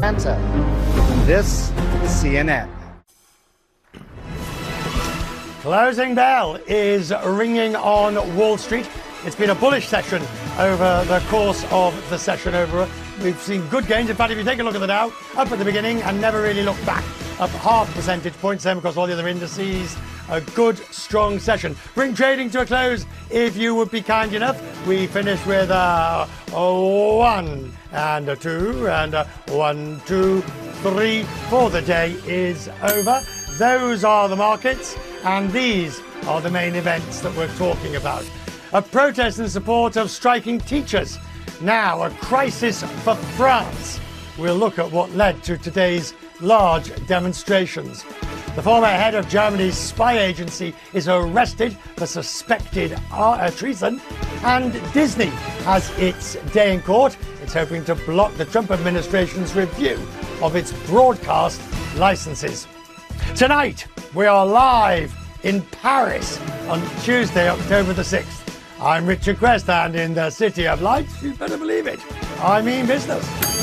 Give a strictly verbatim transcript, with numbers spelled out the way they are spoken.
Atlanta. This is C N N. Closing bell is ringing on Wall Street. It's been a bullish session over the course of the session over. We've seen good gains. In fact, if you take a look at the Dow, up at the beginning and never really looked back, up half a percentage point, same across all the other indices. A good, strong session. Bring trading to a close, if you would be kind enough. We finish with a, a one and a two and a one, two, three, four. The day is over. Those are the markets, and these are the main events that we're talking about. A protest in support of striking teachers. Now, a crisis for France. We'll look at what led to today's large demonstrations. The former head of Germany's spy agency is arrested for suspected uh, treason. And Disney has its day in court. It's hoping to block the Trump administration's review of its broadcast licenses. Tonight, we are live in Paris on Tuesday, October the sixth. I'm Richard Quest, and in the City of Lights, you better believe it, I mean business.